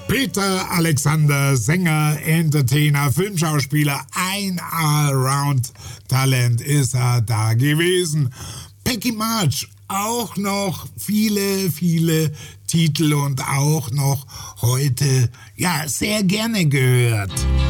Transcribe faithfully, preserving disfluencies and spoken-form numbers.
Peter Alexander, Sänger, Entertainer, Filmschauspieler, ein Allround-Talent ist er da gewesen. Peggy March, auch noch viele, viele Titel und auch noch heute, ja, sehr gerne gehört.